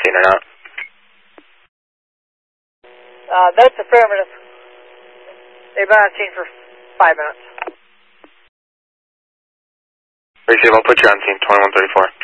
scene or not? That's affirmative. They've been on scene for 5 minutes. Receive, I'll put you on scene 2134.